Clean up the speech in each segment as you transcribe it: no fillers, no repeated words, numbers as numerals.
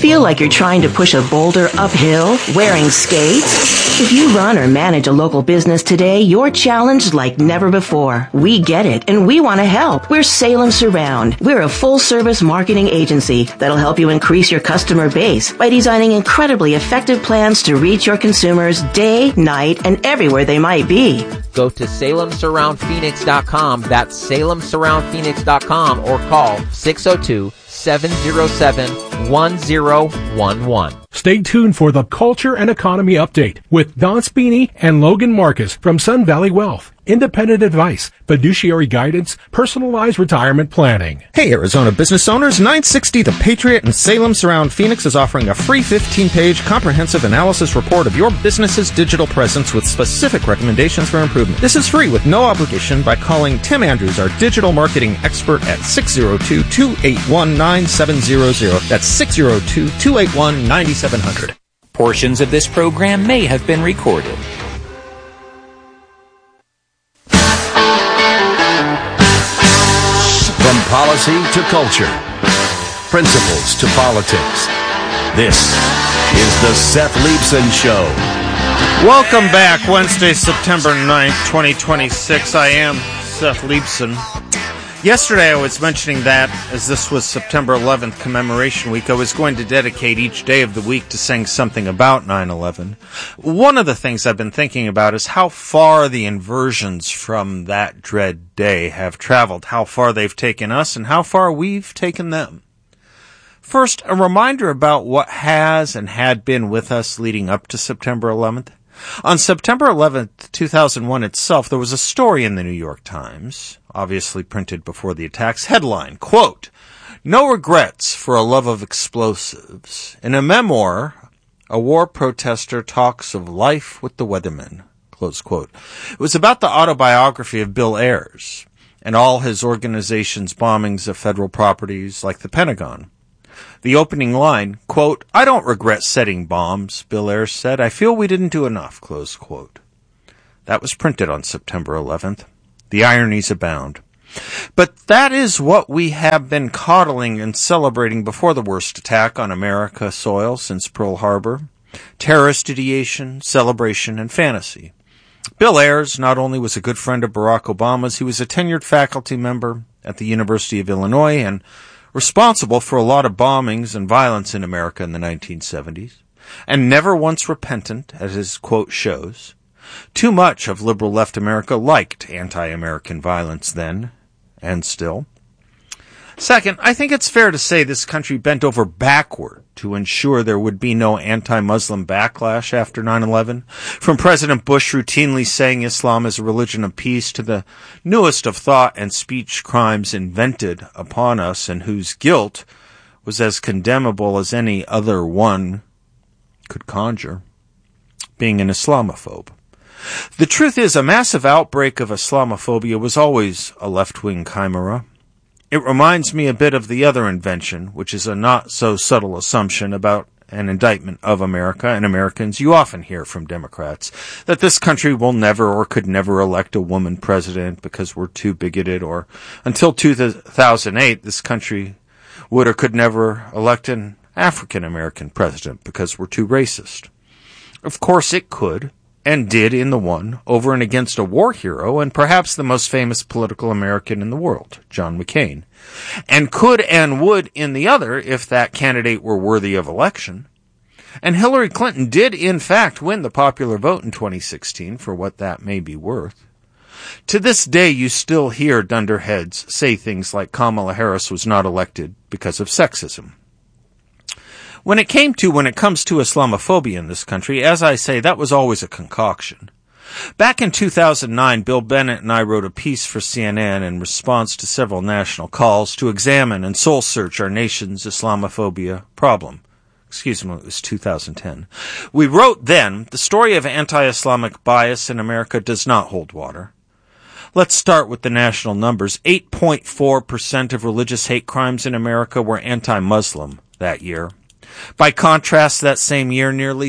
Feel like you're trying to push a boulder uphill wearing skates? If you run or manage a local business today, you're challenged like never before. We get it, and we want to help. We're Salem Surround. We're a full-service marketing agency that'll help you increase your customer base by designing incredibly effective plans to reach your consumers day, night, and everywhere they might be. Go to SalemSurroundPhoenix.com. That's SalemSurroundPhoenix.com or call 602-707-1011. Stay tuned for the Culture and Economy Update with Don Spini and Logan Marcus from Sun Valley Wealth. Independent advice, fiduciary guidance, personalized retirement planning. Hey, Arizona business owners, 960 The Patriot and Salem Surround Phoenix is offering a free 15-page comprehensive analysis report of your business's digital presence with specific recommendations for improvement. This is free with no obligation by calling Tim Andrews, our digital marketing expert, at 602-281-9700. That's 602-281-9700. Portions of this program may have been recorded. From policy to culture, principles to politics, this is the Seth Leibsohn Show. Welcome back, Wednesday, September 9th, 2026. I am Seth Leibsohn. Yesterday I was mentioning that, as this was September 11th Commemoration Week, I was going to dedicate each day of the week to saying something about 9/11. One of the things I've been thinking about is how far the inversions from that dread day have traveled, how far they've taken us, and how far we've taken them. First, a reminder about what has and had been with us leading up to September 11th. On September 11th, 2001 itself, there was a story in the New York Times, obviously printed before the attacks. Headline, quote, "No regrets for a love of explosives. In a memoir, a war protester talks of life with the weathermen." Close quote. It was about the autobiography of Bill Ayers and all his organization's bombings of federal properties like the Pentagon. The opening line, quote, "I don't regret setting bombs," Bill Ayers said. "I feel we didn't do enough," close quote. That was printed on September 11th. The ironies abound. But that is what we have been coddling and celebrating before the worst attack on America soil since Pearl Harbor. Terrorist ideation, celebration, and fantasy. Bill Ayers not only was a good friend of Barack Obama's, he was a tenured faculty member at the University of Illinois and responsible for a lot of bombings and violence in America in the 1970s, and never once repentant, as his quote shows. Too much of liberal left America liked anti-American violence then, and still. Second, I think it's fair to say this country bent over backward to ensure there would be no anti-Muslim backlash after 9/11, from President Bush routinely saying Islam is a religion of peace to the newest of thought and speech crimes invented upon us and whose guilt was as condemnable as any other one could conjure, being an Islamophobe. The truth is, a massive outbreak of Islamophobia was always a left-wing chimera. It reminds me a bit of the other invention, which is a not-so-subtle assumption about an indictment of America and Americans you often hear from Democrats, that this country will never or could never elect a woman president because we're too bigoted, or until 2008, this country would or could never elect an African-American president because we're too racist. Of course it could, and did in the one, over and against a war hero and perhaps the most famous political American in the world, John McCain, and could and would in the other if that candidate were worthy of election. And Hillary Clinton did in fact win the popular vote in 2016, for what that may be worth. To this day, you still hear dunderheads say things like Kamala Harris was not elected because of sexism. When it comes to Islamophobia in this country, as I say, that was always a concoction. Back in 2009, Bill Bennett and I wrote a piece for CNN in response to several national calls to examine and soul-search our nation's Islamophobia problem. Excuse me, it was 2010. We wrote then, the story of anti-Islamic bias in America does not hold water. Let's start with the national numbers. 8.4% of religious hate crimes in America were anti-Muslim that year. By contrast, that same year, nearly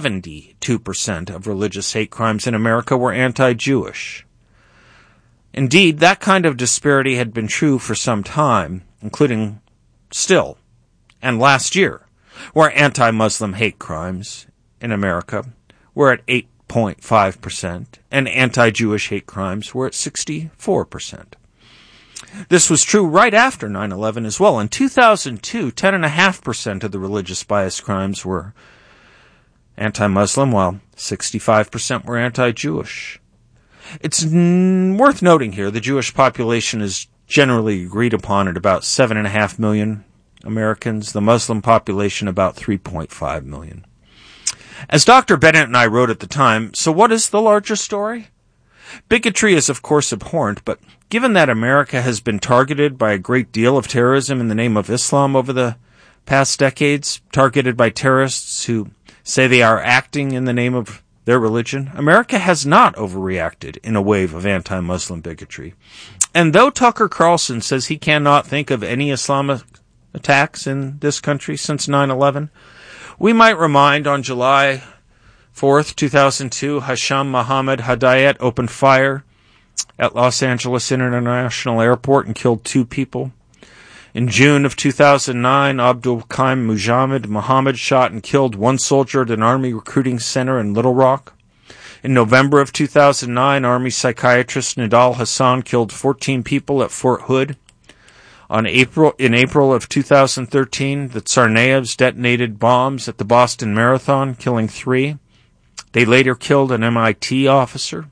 72% of religious hate crimes in America were anti-Jewish. Indeed, that kind of disparity had been true for some time, including still, and last year. where anti-Muslim hate crimes in America were at 8.5%, and anti-Jewish hate crimes were at 64%. This was true right after 9/11 as well. In 2002, 10.5% of the religious bias crimes were anti-Muslim, while 65% were anti-Jewish. It's worth noting here the Jewish population is generally agreed upon at about 7.5 million Americans, the Muslim population about 3.5 million. As Dr. Bennett and I wrote at the time, so what is the larger story? Bigotry is of course abhorrent, but given that America has been targeted by a great deal of terrorism in the name of Islam over the past decades, targeted by terrorists who say they are acting in the name of their religion, America has not overreacted in a wave of anti-Muslim bigotry. And though Tucker Carlson says he cannot think of any Islamic attacks in this country since 9/11, we might remind on July 4th, 2002, Hasham Mohammed Hidayat opened fire at Los Angeles International Airport and killed 2 people. In June of 2009, Abdul Qaim Muhammad shot and killed 1 soldier at an Army recruiting center in Little Rock. In November of 2009, Army psychiatrist Nidal Hassan killed 14 people at Fort Hood. In April of 2013, the Tsarnaevs detonated bombs at the Boston Marathon, killing 3. They later killed an MIT officer.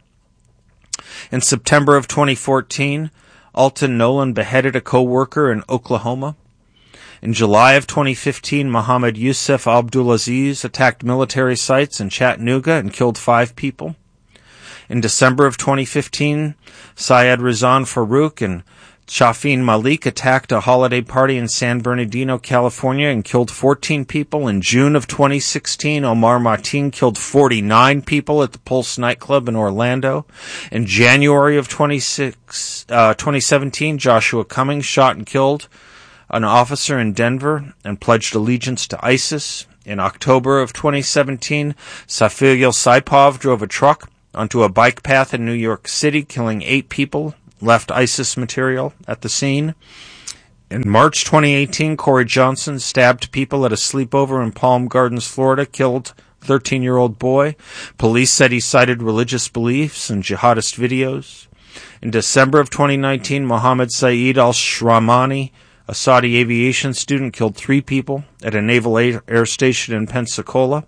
In September of 2014, Alton Nolan beheaded a co-worker in Oklahoma. In July of 2015, Mohammed Yusuf Abdulaziz attacked military sites in Chattanooga and killed 5 people. In December of 2015, Syed Rizwan Farouk and Shafin Malik attacked a holiday party in San Bernardino, California, and killed 14 people. In June of 2016, Omar Martin killed 49 people at the Pulse nightclub in Orlando. In January of 2017, Joshua Cummings shot and killed an officer in Denver and pledged allegiance to ISIS. In October of 2017, Safil Saipov drove a truck onto a bike path in New York City, killing 8 people. Left ISIS material at the scene. In March 2018, Corey Johnson stabbed people at a sleepover in Palm Gardens, Florida, killed a 13-year-old boy. Police said he cited religious beliefs and jihadist videos. In December of 2019, Mohammed Saeed al-Shramani, a Saudi aviation student, killed 3 people at a naval air station in Pensacola.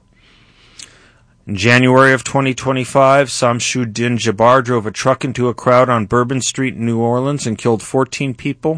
In January of 2025, Samshuddin Jabbar drove a truck into a crowd on Bourbon Street in New Orleans and killed 14 people.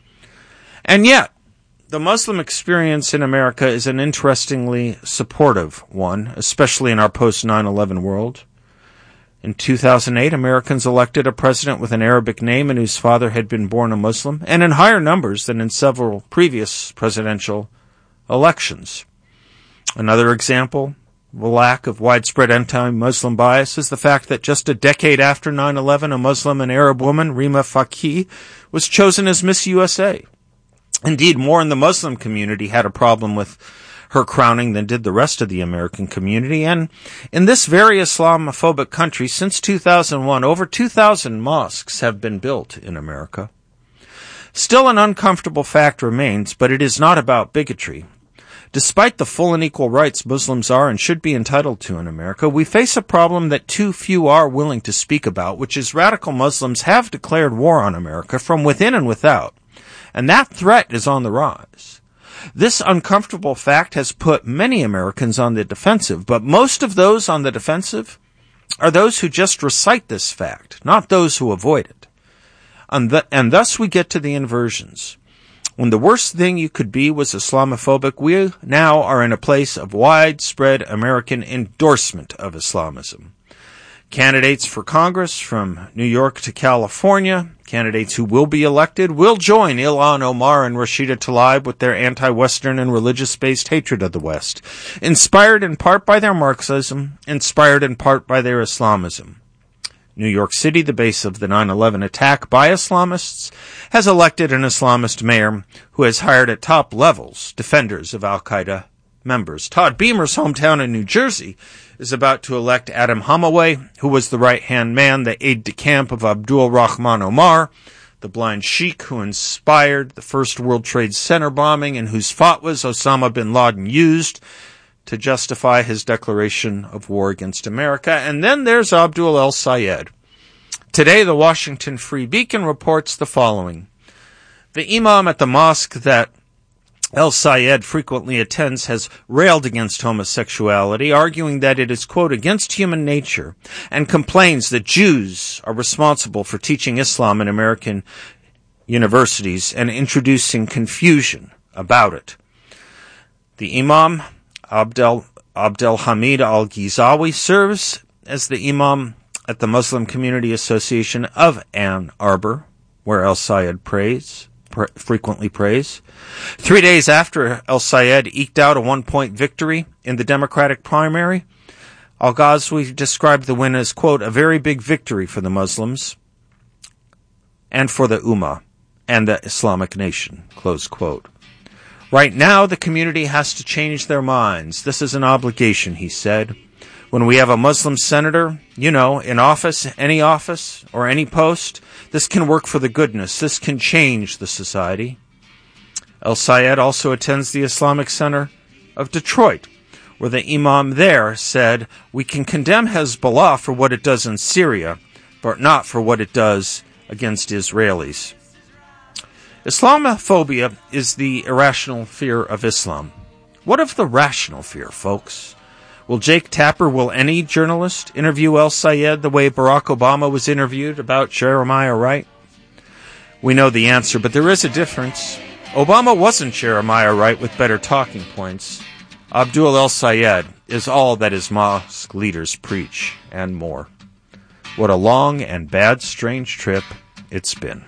And yet, the Muslim experience in America is an interestingly supportive one, especially in our post-9/11 world. In 2008, Americans elected a president with an Arabic name and whose father had been born a Muslim, and in higher numbers than in several previous presidential elections. Another example, the lack of widespread anti-Muslim bias, is the fact that just a decade after 9/11, a Muslim and Arab woman, Rima Faki, was chosen as Miss USA. Indeed, more in the Muslim community had a problem with her crowning than did the rest of the American community. And in this very Islamophobic country, since 2001, over 2,000 mosques have been built in America. Still, an uncomfortable fact remains, but it is not about bigotry. Despite the full and equal rights Muslims are and should be entitled to in America, we face a problem that too few are willing to speak about, which is radical Muslims have declared war on America from within and without, and that threat is on the rise. This uncomfortable fact has put many Americans on the defensive, but most of those on the defensive are those who just recite this fact, not those who avoid it. And thus we get to the inversions. When the worst thing you could be was Islamophobic, we now are in a place of widespread American endorsement of Islamism. Candidates for Congress from New York to California, candidates who will be elected, will join Ilhan Omar and Rashida Tlaib with their anti-Western and religious-based hatred of the West, inspired in part by their Marxism, inspired in part by their Islamism. New York City, the base of the 9/11 attack by Islamists, has elected an Islamist mayor who has hired at top levels defenders of al-Qaeda members. Todd Beamer's hometown in New Jersey is about to elect Adam Hamaway, who was the right-hand man, the aide-de-camp of Abdul Rahman Omar, the blind sheik who inspired the first World Trade Center bombing and whose fatwas Osama bin Laden used to justify his declaration of war against America. And then there's Abdul El-Sayed. Today, the Washington Free Beacon reports the following. The imam at the mosque that El-Sayed frequently attends has railed against homosexuality, arguing that it is, quote, against human nature, and complains that Jews are responsible for teaching Islam in American universities and introducing confusion about it. The imam, Abdel Hamid Al-Ghizawi, serves as the imam at the Community Association of Ann Arbor, where El-Sayed frequently prays. 3 days after El-Sayed eked out a 1-point victory in the Democratic primary, Al-Ghazawi described the win as, quote, a very big victory for the Muslims and for the Ummah and the Islamic nation, close quote. Right now, the community has to change their minds. This is an obligation, he said. When we have a Muslim senator, in office, or any post, this can work for the goodness. This can change the society. El-Sayed also attends the Islamic Center of Detroit, where the imam there said, we can condemn Hezbollah for what it does in Syria, but not for what it does against Israelis. Islamophobia is the irrational fear of Islam. What of the rational fear, folks? Will any journalist interview El-Sayed the way Barack Obama was interviewed about Jeremiah Wright? We know the answer, but there is a difference. Obama wasn't Jeremiah Wright with better talking points. Abdul El-Sayed is all that his mosque leaders preach, and more. What a long and bad, strange trip it's been.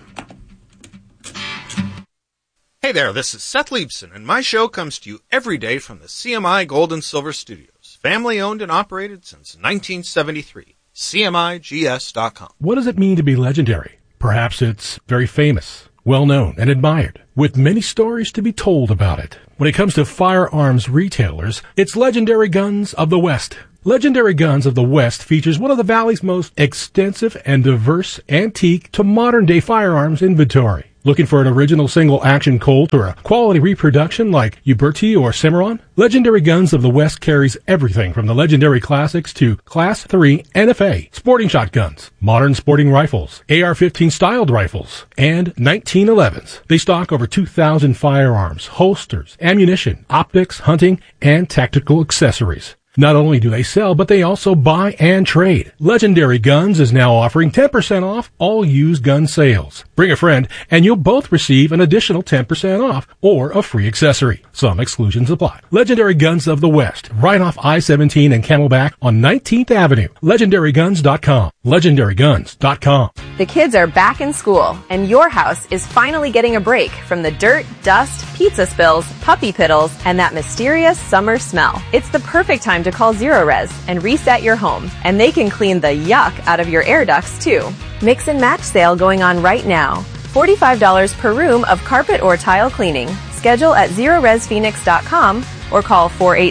Hey there, this is Seth Liebson, and my show comes to you every day from the CMI Gold and Silver Studios. Family owned and operated since 1973. CMIGS.com. What does it mean to be legendary? Perhaps it's very famous, well-known, and admired, with many stories to be told about it. When it comes to firearms retailers, it's Legendary Guns of the West. Legendary Guns of the West features one of the Valley's most extensive and diverse antique to modern-day firearms inventory. Looking for an original single-action Colt or a quality reproduction like Uberti or Cimarron? Legendary Guns of the West carries everything from the legendary classics to Class 3 NFA, sporting shotguns, modern sporting rifles, AR-15 styled rifles, and 1911s. They stock over 2,000 firearms, holsters, ammunition, optics, hunting, and tactical accessories. Not only do they sell, but they also buy and trade. Legendary Guns is now offering 10% off all used gun sales. Bring a friend, and you'll both receive an additional 10% off or a free accessory. Some exclusions apply. Legendary Guns of the West, right off I-17 and Camelback on 19th Avenue. LegendaryGuns.com. LegendaryGuns.com. The kids are back in school, and your house is finally getting a break from the dirt, dust, pizza spills, puppy piddles, and that mysterious summer smell. It's the perfect time to call Zerorez and reset your home, and they can clean the yuck out of your air ducts too. Mix and match sale going on right now. $45 per room of carpet or tile cleaning. Schedule at ZerorezPhoenix.com or call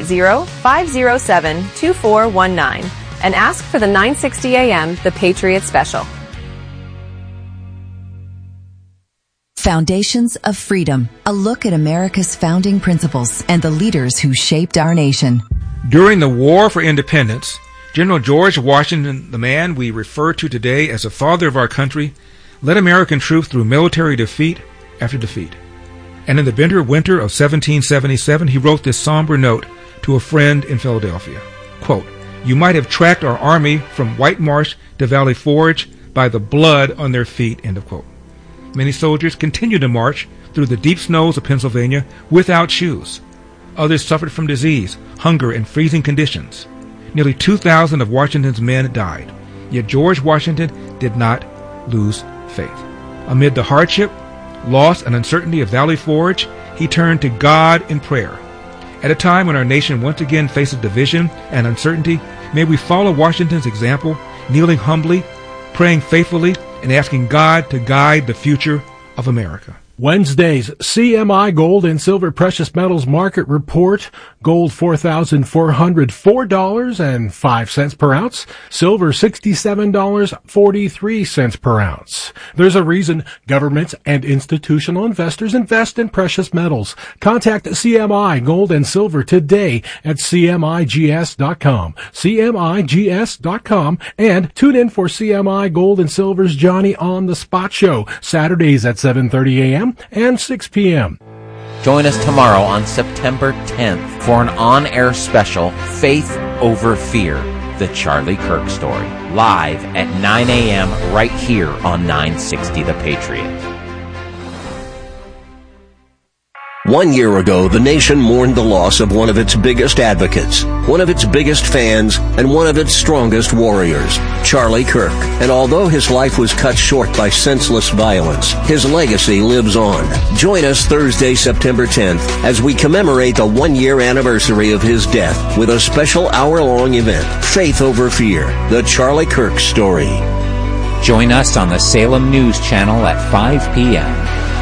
480-507-2419 and ask for the 9:60 a.m. The Patriot Special. Foundations of Freedom, a look at America's founding principles and the leaders who shaped our nation. During the War for Independence, General George Washington, the man we refer to today as the father of our country, led American troops through military defeat after defeat. And in the bitter winter of 1777, he wrote this somber note to a friend in Philadelphia. Quote, "You might have tracked our army from White Marsh to Valley Forge by the blood on their feet," end of quote. Many soldiers continued to march through the deep snows of Pennsylvania without shoes. Others suffered from disease, hunger, and freezing conditions. Nearly 2,000 of Washington's men died. Yet George Washington did not lose faith. Amid the hardship, loss, and uncertainty of Valley Forge, he turned to God in prayer. At a time when our nation once again faces division and uncertainty, may we follow Washington's example, kneeling humbly, praying faithfully, and asking God to guide the future of America. Wednesday's CMI Gold and Silver Precious Metals Market Report. Gold $4,404.05 per ounce. Silver $67.43 per ounce. There's a reason governments and institutional investors invest in precious metals. Contact CMI Gold and Silver today at CMIGS.com. CMIGS.com, and tune in for CMI Gold and Silver's Johnny on the Spot Show, Saturdays at 7:30 a.m. and 6 p.m. Join us tomorrow on September 10th for an on-air special, Faith Over Fear, The Charlie Kirk Story, live at 9 a.m. right here on 960 The Patriot. 1 year ago, the nation mourned the loss of one of its biggest advocates, one of its biggest fans, and one of its strongest warriors, Charlie Kirk. And although his life was cut short by senseless violence, his legacy lives on. Join us Thursday, September 10th, as we commemorate the 1-year anniversary of his death with a special hour-long event, Faith Over Fear, The Charlie Kirk Story. Join us on the Salem News Channel at 5 p.m.